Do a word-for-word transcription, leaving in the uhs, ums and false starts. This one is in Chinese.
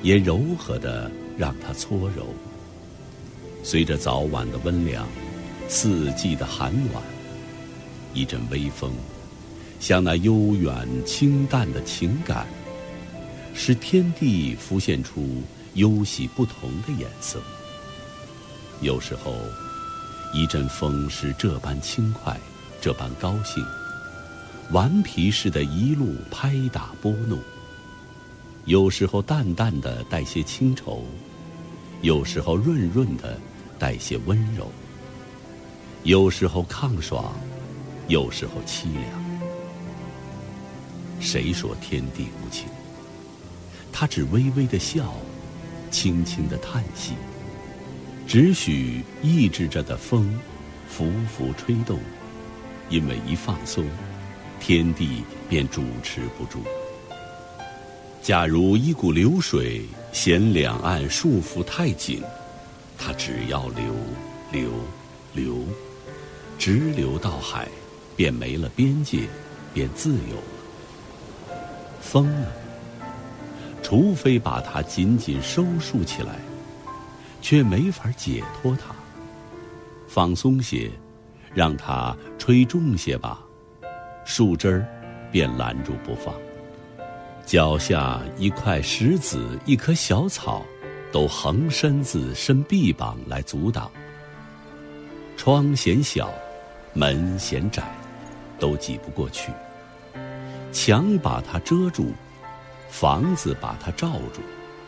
也柔和地让它搓揉。随着早晚的温凉，四季的寒晚，一阵微风，像那悠远清淡的情感，使天地浮现出忧喜不同的颜色。有时候，一阵风是这般轻快，这般高兴，顽皮似的一路拍打拨弄；有时候淡淡的带些清愁，有时候润润的带些温柔；有时候抗爽，有时候凄凉。谁说天地无情？他只微微的笑，轻轻的叹息，只许抑制着的风浮浮吹动，因为一放松，天地便主持不住。假如一股流水嫌两岸束缚太紧，它只要流流流，直流到海，便没了边界，便自由了。风呢？除非把它紧紧收束起来，却没法解脱它。放松些，让它吹重些吧，树枝儿便拦住不放。脚下一块石子，一棵小草，都横身子伸臂膀来阻挡。窗嫌小，门嫌窄，都挤不过去。墙把它遮住，房子把它罩住。